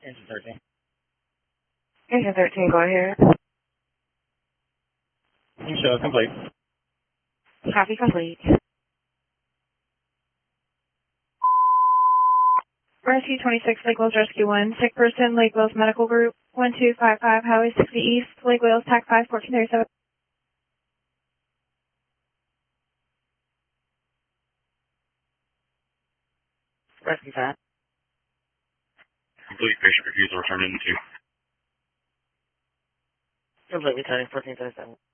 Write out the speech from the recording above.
Engine 13. Engine 13, go ahead. Show complete. Copy complete. Rescue 26, Lake Wales Rescue 1. Sick person, Lake Wales Medical Group, 1255 Highway 60 East, Lake Wales, TAC 5, 1437. Rescue 5. Complete. Patient refusal returned into. Complete returning 1437.